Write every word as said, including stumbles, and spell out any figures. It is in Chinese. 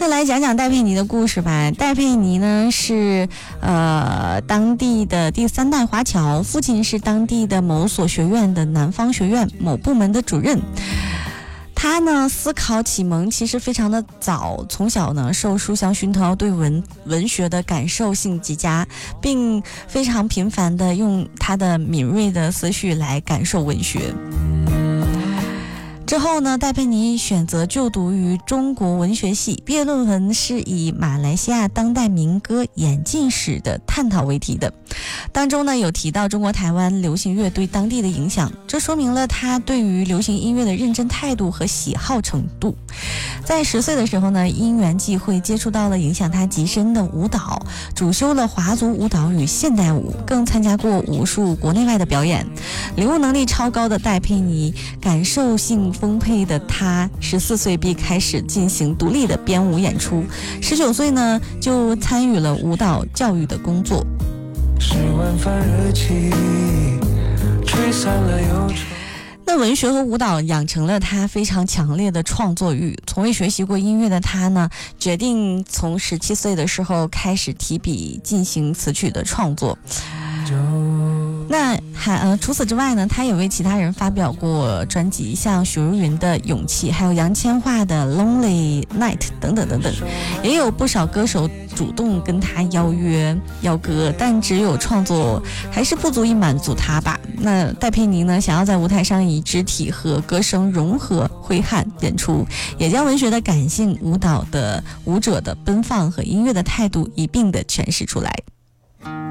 那来讲讲戴佩妮的故事吧。戴佩妮呢是呃当地的第三代华侨，父亲是当地的某所学院的南方学院某部门的主任。他呢思考启蒙其实非常的早，从小呢受书香熏陶，对文文学的感受性极佳，并非常频繁的用他的敏锐的思绪来感受文学。之后呢，戴佩妮选择就读于中国文学系，毕业论文是以马来西亚当代民歌演进史的探讨为题的，当中呢有提到中国台湾流行乐对当地的影响，这说明了他对于流行音乐的认真态度和喜好程度。在十岁的时候呢，因缘际会接触到了影响他极深的舞蹈，主修了华族舞蹈与现代舞，更参加过无数国内外的表演。领悟能力超高的戴佩妮，感受性丰沛的他，十四岁便开始进行独立的编舞演出，十九岁呢就参与了舞蹈教育的工作。是晚饭热气吹散了忧愁。那文学和舞蹈养成了他非常强烈的创作欲，从未学习过音乐的他呢，决定从十七岁的时候开始提笔进行词曲的创作。那还呃，除此之外呢，他也为其他人发表过专辑，像许茹芸的《勇气》，还有杨千嬅的《Lonely Night》等等等等。也有不少歌手主动跟他邀约邀歌，但只有创作还是不足以满足他吧。那戴佩妮呢，想要在舞台上以肢体和歌声融合挥汗演出，也将文学的感性、舞蹈的舞者的奔放和音乐的态度一并的诠释出来。